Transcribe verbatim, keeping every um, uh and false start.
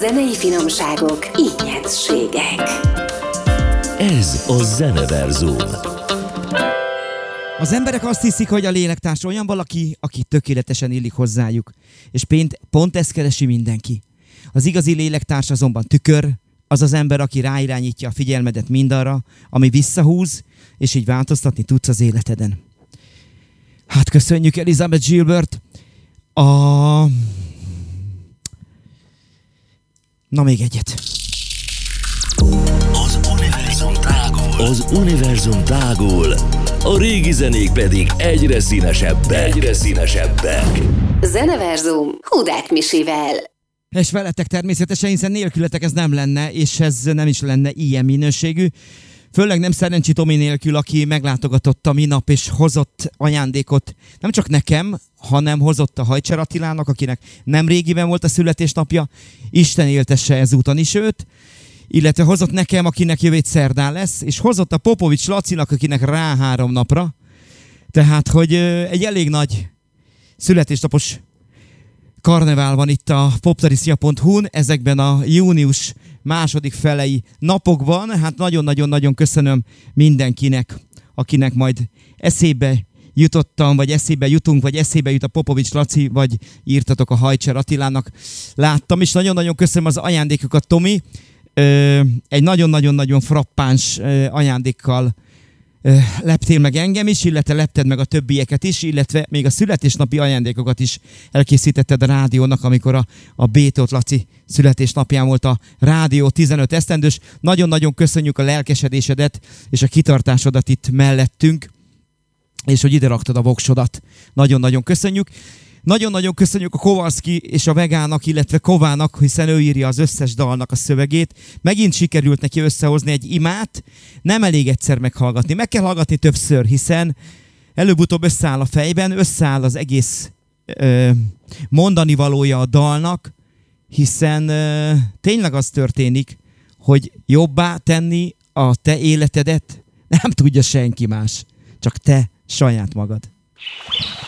zenei finomságok, ígyezségek. Ez a Zeneverzum. Az emberek azt hiszik, hogy a lélektárs olyan valaki, aki tökéletesen illik hozzájuk. És pont, pont ezt keresi mindenki. Az igazi lélektárs azonban tükör, az az ember, aki ráirányítja a figyelmedet mindarra, ami visszahúz, és így változtatni tudsz az életeden. Hát köszönjük Elizabeth Gilbert. A... Na még egyet. Az univerzum tágul. Az univerzum tágul. A régi zenék pedig egyre színesebbek. Egyre színesebbek. Zeneverzum Hudák Misivel. És veletek természetesen, hiszen nélkületek ez nem lenne, és ez nem is lenne ilyen minőségű. Főleg nem Szerencsi Tomi nélkül, aki meglátogatott a minap, és hozott ajándékot nem csak nekem, hanem hozott a Hajcser Attilának, akinek nem régiben volt a születésnapja. Isten éltesse ezúton is őt. Illetve hozott nekem, akinek jövő szerdán lesz, és hozott a Popovics Lacinak, akinek rá három napra. Tehát, hogy egy elég nagy születésnapos karnevál van itt a poptariszia pont hu-n, ezekben a június második felei napokban. Hát nagyon-nagyon-nagyon köszönöm mindenkinek, akinek majd eszébe jutottam, vagy eszébe jutunk, vagy eszébe jut a Popovics Laci, vagy írtatok a Hajcser Attilának. Láttam, és nagyon-nagyon köszönöm az ajándékokat, Tomi. Ö, egy nagyon-nagyon-nagyon frappáns ö, ajándékkal ö, leptél meg engem is, illetve lepted meg a többieket is, illetve még a születésnapi ajándékokat is elkészítetted a rádiónak, amikor a, a Bétót Laci születésnapján volt a rádió tizenöt esztendős. Nagyon-nagyon köszönjük a lelkesedésedet és a kitartásodat itt mellettünk, és hogy ide raktad a voksodat. Nagyon-nagyon köszönjük. Nagyon-nagyon köszönjük a Kovalszki és a Vegának, illetve Kovának, hiszen ő írja az összes dalnak a szövegét. Megint sikerült neki összehozni egy imát, nem elég egyszer meghallgatni. Meg kell hallgatni többször, hiszen előbb-utóbb összeáll a fejben, összeáll az egész ö, mondani valója a dalnak, hiszen ö, tényleg az történik, hogy jobbá tenni a te életedet nem tudja senki más, csak te saját magad.